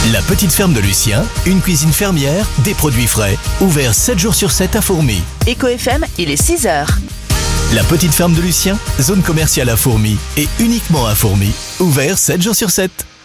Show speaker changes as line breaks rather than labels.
La petite ferme de Lucien, une cuisine fermière, des produits frais. Ouvert 7 jours sur 7 à Fourmies.
Éco FM, il est 6h.
La petite ferme de Lucien, zone commerciale à Fourmies et uniquement à Fourmies. Ouvert 7 jours sur 7.